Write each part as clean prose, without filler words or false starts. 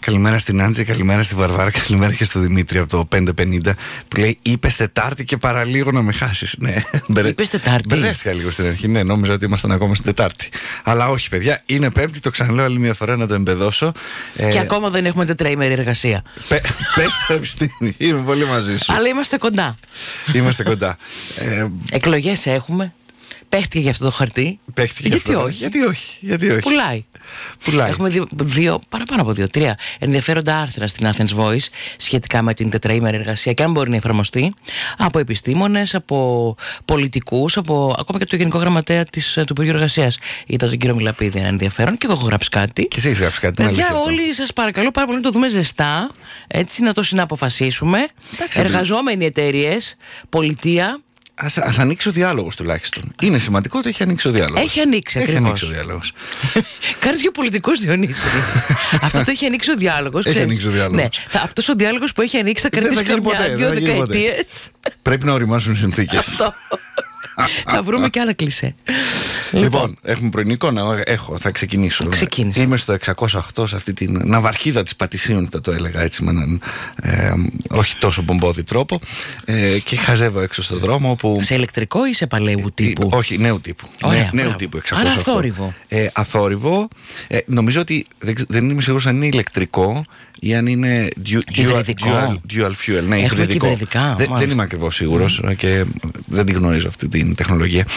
Καλημέρα στην Άντζη, καλημέρα στη Βαρβάρα, καλημέρα και στο Δημήτρη από το 550 που λέει: είπες Τετάρτη και παραλίγο να με χάσεις. Ναι, είπες Τετάρτη. Μπερδεύτηκα λίγο στην αρχή. Ναι, νόμιζα ότι ήμασταν ακόμα στην Τετάρτη. Αλλά όχι, παιδιά, είναι Πέμπτη, το ξαναλέω άλλη μια φορά να το εμπεδώσω. Και ακόμα δεν έχουμε τετραήμερη εργασία. Πες τα επιστήμη, είμαι πολύ μαζί σου. Αλλά είμαστε κοντά. Είμαστε κοντά. Εκλογές έχουμε. Παίχτηκε για αυτό το χαρτί. Γιατί όχι. Πουλάει. Έχουμε παραπάνω από 2-3 ενδιαφέροντα άρθρα στην Athens Voice σχετικά με την τετραήμερη εργασία και αν μπορεί να εφαρμοστεί από επιστήμονες, από πολιτικούς, ακόμα και από το Γενικό Γραμματέα του Υπουργείου Εργασίας. Είδα τον κύριο Μιλαπίδη ένα ενδιαφέρον και εγώ έχω γράψει κάτι. Και εσύ έχεις γράψει κάτι. Παιδιά, όλοι σας παρακαλώ πάρα πολύ να το δούμε ζεστά, έτσι να το συναποφασίσουμε. Εργαζόμενοι, εταιρείες, πολιτεία. Ας ανοίξει ο διάλογος τουλάχιστον. Είναι σημαντικό ότι έχει ανοίξει ο διάλογος. Έχει ανοίξει ακριβώς. Κάνεις και πολιτικός, Διονύση. Αυτό το έχει ανοίξει ο διάλογος. Έχει ανοίξει ο διάλογος. Ναι. Αυτός ο διάλογος που έχει ανοίξει θα κρατήσει καμιά-δύο δεκαετίες. Πρέπει να οριμάσουν οι συνθήκες. Αυτό. Θα βρούμε και άλλα κλισέ. Λοιπόν, έχουμε πρωινή εικόνα. Θα ξεκινήσω. Είμαι στο 608 σε αυτή την ναυαρχίδα της Πατησίων, θα το έλεγα έτσι με έναν όχι τόσο πομπόδι τρόπο. Και χαζεύω έξω στον δρόμο. Που... Σε ηλεκτρικό ή σε παλαιού τύπου? Όχι, νέου τύπου. Νέου τύπου 608. Άρα αθόρυβο. Αθόρυβο. Νομίζω ότι δεν είμαι σίγουρος αν είναι ηλεκτρικό ή αν είναι dual fuel. Ναι, υβριδικό. Δεν είμαι ακριβώς σίγουρος και δεν τη γνωρίζω αυτή την τεχνολογία.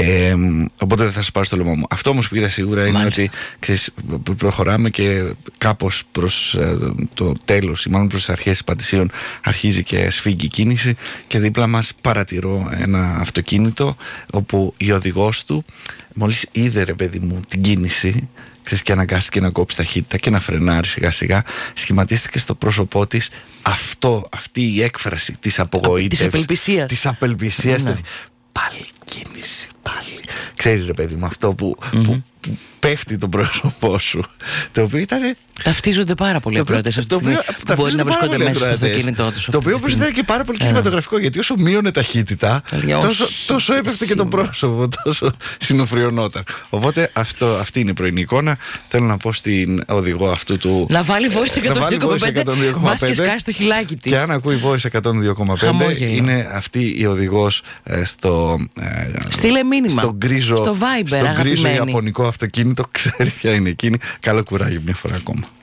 Οπότε δεν θα σας πάρω στο λαιμό μου. Αυτό όμως που είδα σίγουρα είναι ότι προχωράμε και κάπως προς το τέλος ή μάλλον προς τις αρχές της Πατησίων αρχίζει και σφίγγει η κίνηση και δίπλα μας παρατηρώ ένα αυτοκίνητο όπου η οδηγός του μόλις είδε, ρε παιδί μου, την κίνηση και αναγκάστηκε να κόψει ταχύτητα και να φρενάρει σιγά σιγά, σχηματίστηκε στο πρόσωπό της αυτή η έκφραση της απογοήτευσης, της απελπισίας. Πάλι κίνηση, πάλι. Ξέρεις, ρε παιδί μου, αυτό που πέφτει το πρόσωπό σου. Το οποίο ήταν. Ταυτίζονται πάρα πολλοί ακροατές αυτή τη στιγμή που μπορεί να βρισκόνται μέσα στο αυτοκίνητό τους. Το οποίο όπως ήταν και πάρα πολύ κινηματογραφικό, γιατί όσο μείωνε ταχύτητα, τόσο έπεφτε και το πρόσωπο, τόσο συνοφριωνόταν. Οπότε αυτή είναι η πρωινή εικόνα. Θέλω να πω στην οδηγό αυτού του. Να βάλει voice 102,5. Μας και σκάσει το χιλάκι της. Και αν ακούει voice 102,5, είναι αυτή η οδηγός στο. Στείλε μήνυμα. Στο γκρίζο Viber, ιαπωνικό αυτοκίνητο, ξέρει ποια είναι εκείνη. Καλό κουράγιο μια φορά ακόμα.